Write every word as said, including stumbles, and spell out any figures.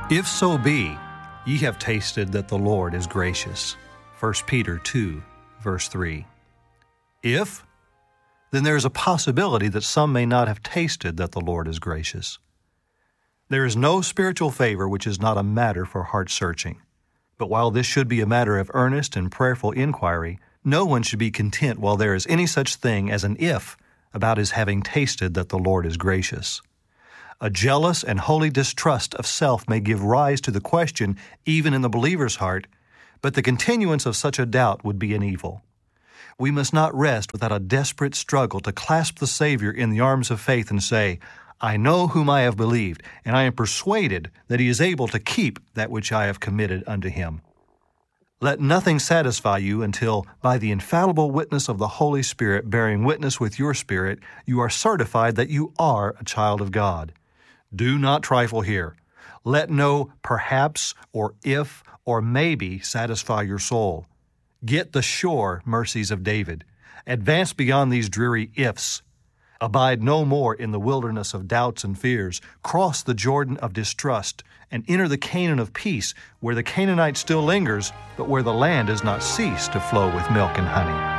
If so be, ye have tasted that the Lord is gracious. First Peter two, verse three. If, then there is a possibility that some may not have tasted that the Lord is gracious. There is no spiritual favor which is not a matter for heart searching. But while this should be a matter of earnest and prayerful inquiry, no one should be content while there is any such thing as an if about his having tasted that the Lord is gracious. A jealous and holy distrust of self may give rise to the question even in the believer's heart, but the continuance of such a doubt would be an evil. We must not rest without a desperate struggle to clasp the Savior in the arms of faith and say, I know whom I have believed, and I am persuaded that he is able to keep that which I have committed unto him. Let nothing satisfy you until, by the infallible witness of the Holy Spirit bearing witness with your spirit, you are certified that you are a child of God. Do not trifle here. Let no perhaps or if or maybe satisfy your soul. Get the sure mercies of David. Advance beyond these dreary ifs. Abide no more in the wilderness of doubts and fears. Cross the Jordan of distrust and enter the Canaan of peace, where the Canaanite still lingers, but where the land does not cease to flow with milk and honey.